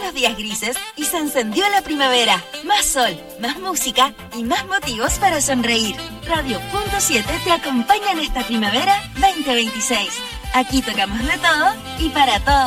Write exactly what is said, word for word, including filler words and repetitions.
los días grises y se encendió la primavera. Más sol, más música y más motivos para sonreír. Radio Punto siete te acompaña en esta primavera veinte veintiséis. Aquí tocamos de todo y para todo.